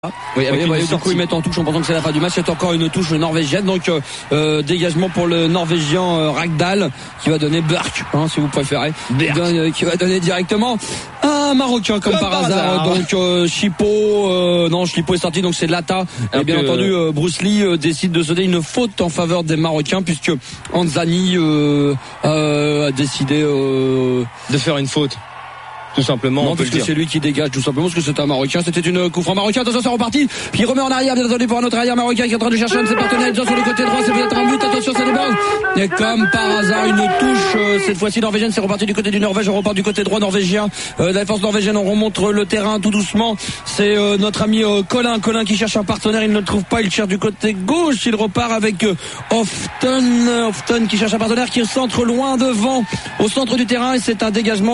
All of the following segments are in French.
Oui, du coup ils mettent en touche en pensant que c'est la fin du match. C'est encore une touche norvégienne, donc dégagement pour le norvégien Ragdal qui va donner Burk, si vous préférez, qui va donner directement un Marocain comme par hasard. Donc Chipo est sorti, donc c'est Lata. Et bien entendu Bruce Lee décide de se donner une faute en faveur des Marocains puisque Anzani a décidé de faire une faute. Tout simplement. Non, parce que c'est lui qui dégage, tout simplement, parce que c'est un Marocain. C'était une coup franc marocain. Attention, c'est reparti. Puis il remet en arrière, bien entendu, pour un autre arrière marocain qui est en train de chercher un de ses partenaires. Sur le côté droit, c'est peut-être un but. Attention, c'est le ball. Et comme par hasard, une touche, cette fois-ci norvégienne. C'est reparti du côté du Norvège. On repart du côté droit norvégien. La défense norvégienne, on remonte le terrain tout doucement. C'est notre ami Colin qui cherche un partenaire. Il ne le trouve pas. Il cherche du côté gauche. Il repart avec Houghton qui cherche un partenaire qui est au centre loin devant, au centre du terrain. Et c'est un dégagement.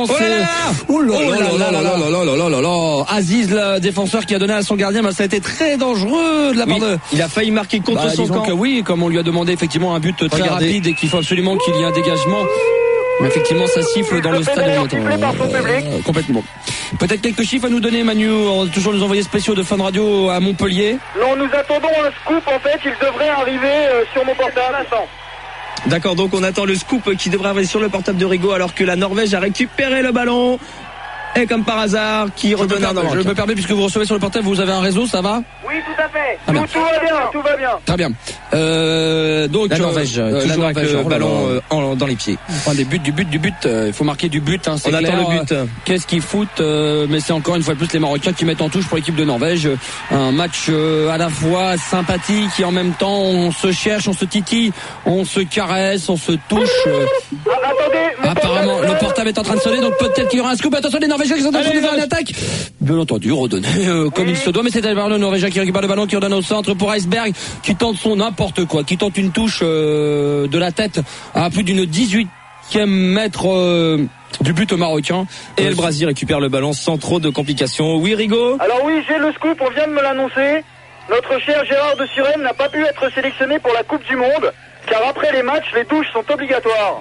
Aziz, le défenseur qui a donné à son gardien, ça a été très dangereux de la part de... Il a failli marquer contre son camp. Oui, comme on lui a demandé effectivement un but très rapide et qu'il faut absolument qu'il y ait un dégagement. Mais effectivement, ça siffle dans le stade. Complètement. Peut-être quelques chiffres à nous donner, Manu. On va toujours nous envoyer spéciaux de Fun Radio à Montpellier. Non, nous attendons un scoop. En fait, il devrait arriver sur mon portable. D'accord, donc on attend le scoop qui devrait arriver sur le portable de Rigaud alors que la Norvège a récupéré le ballon. Et comme par hasard, qui redonne un Norvège. Je me permets, puisque vous recevez sur le portable, vous avez un réseau, ça va ? Oui, tout à fait. Tout va bien. Très bien. Donc la Norvège, toujours avec le ballon dans les pieds. Enfin, du but. Il faut marquer du but. On attend le but. Qu'est-ce qu'ils foutent mais c'est encore une fois de plus les Marocains qui mettent en touche pour l'équipe de Norvège. Un match à la fois sympathique et en même temps on se cherche, on se titille, on se caresse, on se touche. Attendez. Apparemment, le portable est en train de sonner, donc peut-être qu'il y aura un scoop. Attention, les Norvégiens qui sont en train de faire une attaque. Bien entendu, redonner comme il se doit, mais c'est le Norvégien qui récupère le ballon, qui redonne au centre pour Iceberg, qui tente son n'importe quoi, qui tente une touche de la tête à plus d'une 18e mètre du but marocain. Et El Brasi récupère le ballon sans trop de complications. Oui, Rigaud ? Alors oui, j'ai le scoop, on vient de me l'annoncer. Notre cher Gérard de Suresnes n'a pas pu être sélectionné pour la Coupe du Monde, car après les matchs, les douches sont obligatoires.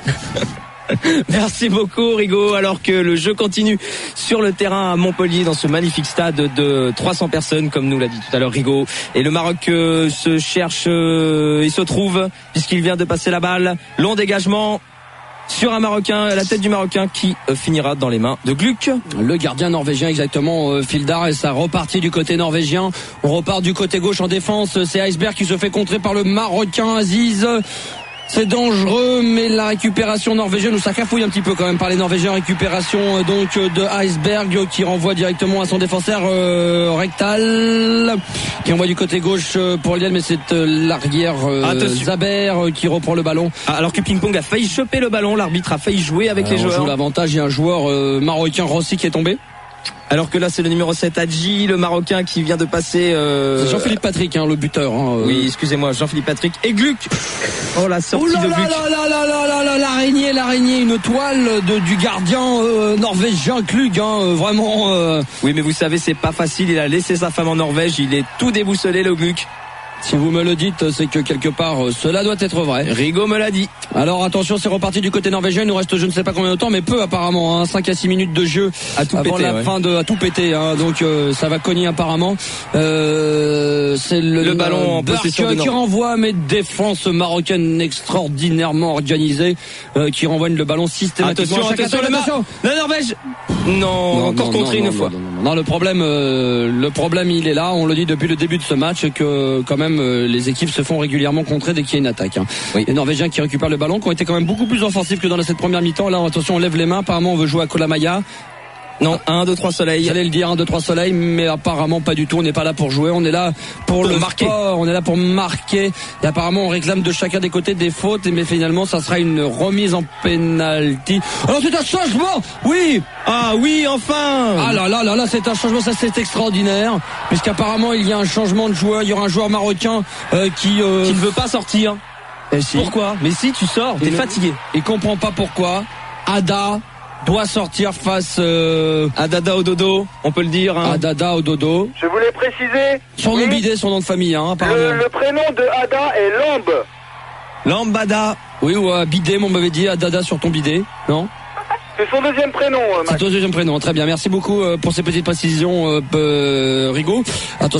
Merci beaucoup, Rigaud. Alors que le jeu continue sur le terrain à Montpellier dans ce magnifique stade de 300 personnes, comme nous l'a dit tout à l'heure Rigaud. Et le Maroc se cherche, il se trouve, puisqu'il vient de passer la balle. Long dégagement sur un Marocain, la tête du Marocain qui finira dans les mains de Gluck. Le gardien norvégien, exactement, Fildar, et ça repartit du côté norvégien. On repart du côté gauche en défense. C'est Iceberg qui se fait contrer par le Marocain Aziz. C'est dangereux, mais la récupération norvégienne, ça cafouille un petit peu quand même par les Norvégiens. Récupération donc de Iceberg qui renvoie directement à son défenseur Rekdal, qui envoie du côté gauche pour Liel, mais c'est l'arrière Zaber qui reprend le ballon. Alors que Ping-Pong a failli choper le ballon, l'arbitre a failli jouer avec les joueurs. On joue l'avantage, il y a un joueur marocain Rossi qui est tombé. Alors que là c'est le numéro 7 Hadji, le Marocain qui vient de passer c'est Jean-Philippe Patrick, le buteur. Oui, excusez-moi, Jean-Philippe Patrick et Gluck. Oh, la sortie de Gluck. L'araignée, une toile du gardien norvégien Gluck, vraiment. Oui, mais vous savez, c'est pas facile, il a laissé sa femme en Norvège, il est tout déboussolé, le Gluck. Si vous me le dites, c'est que quelque part cela doit être vrai. Rigaud me l'a dit. Alors attention, c'est reparti du côté norvégien. Il nous reste je ne sais pas combien de temps, mais peu apparemment, 5 à 6 minutes de jeu à tout avant péter, la fin à tout péter. Donc ça va cogner apparemment. C'est le ballon en possession qui renvoie, mais défense marocaine extraordinairement organisée qui renvoie le ballon systématiquement. Attention, la Norvège. Non, encore contré une fois. Non, le problème il est là. On le dit depuis le début de ce match que quand même les équipes se font régulièrement contrer dès qu'il y a une attaque. Oui. Les Norvégiens qui récupèrent le ballon, qui ont été quand même beaucoup plus offensifs que dans cette première mi-temps. Là, attention, on lève les mains. Apparemment, on veut jouer à Kolamaya. Non, 1, 2, 3 soleil. J'allais le dire, 1, 2, 3 soleil, mais apparemment pas du tout. On n'est pas là pour jouer, on est là pour le marquer. On est là pour marquer. Et apparemment, on réclame de chacun des côtés des fautes, mais finalement, ça sera une remise en penalty. Alors, c'est un changement! Oui! Ah oui, enfin! Ah là, c'est un changement, ça c'est extraordinaire. Puisqu'apparemment, il y a un changement de joueur. Il y aura un joueur marocain qui ne veut pas sortir. Si. Pourquoi? Mais si, tu sors, t'es fatigué. Il comprend pas pourquoi. Ada doit sortir face à Dada au dodo, on peut le dire. À Dada au dodo. Je voulais préciser. Son nom bidé, son nom de famille, apparemment. Le prénom de Ada est Lamb. Lambada. Oui, ou à bidet, on m'avait dit à Dada sur ton bidet, non? C'est son deuxième prénom, Max. C'est ton deuxième prénom, très bien. Merci beaucoup pour ces petites précisions, Rigaud. Attention.